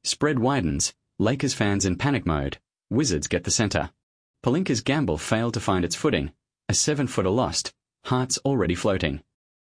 Spread widens, Lakers fans in panic mode. Wizards get the center. Pelinka's gamble failed to find its footing. A 7-footer lost. Hearts already floating.